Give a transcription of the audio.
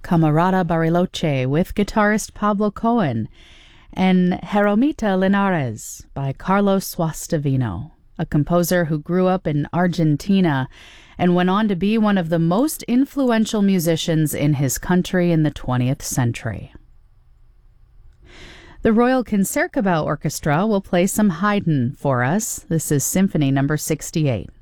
Camarada Bariloche with guitarist Pablo Cohen, and Jeromita Linares by Carlos Suastavino, a composer who grew up in Argentina and went on to be one of the most influential musicians in his country in the 20th century. The Royal Concertgebouw Orchestra will play some Haydn for us. This is Symphony number 68.